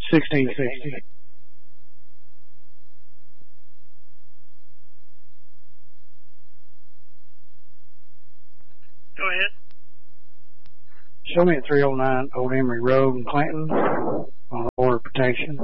1660. Go ahead. Show me at 309 Old Emory Road in Clinton on order of protection.